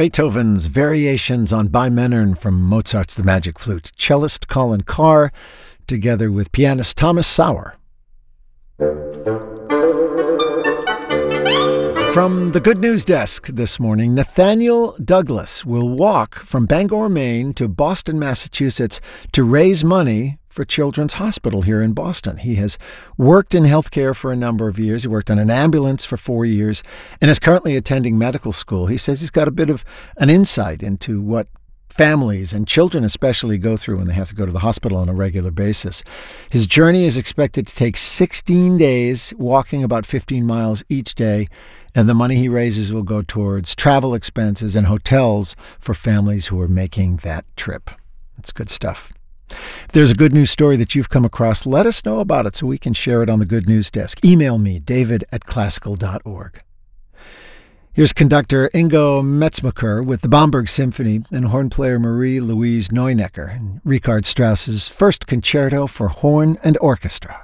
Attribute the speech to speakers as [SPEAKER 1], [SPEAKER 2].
[SPEAKER 1] Beethoven's Variations on Bi-Männern from Mozart's The Magic Flute. Cellist Colin Carr, together with pianist Thomas Sauer. From the Good News Desk this morning, Nathaniel Douglas will walk from Bangor, Maine to Boston, Massachusetts to raise money for Children's Hospital here in Boston. He has worked in healthcare for a number of years. He worked on an ambulance for 4 years and is currently attending medical school. He says he's got a bit of an insight into what families and children especially go through when they have to go to the hospital on a regular basis. His journey is expected to take 16 days, walking about 15 miles each day, and the money he raises will go towards travel expenses and hotels for families who are making that trip. That's good stuff. If there's a good news story that you've come across, let us know about it so we can share it on the Good News Desk. Email me, david@classical.org. Here's conductor Ingo Metzmacher with the Bamberg Symphony and horn player Marie-Louise Neunecker in Richard Strauss's First Concerto for Horn and Orchestra.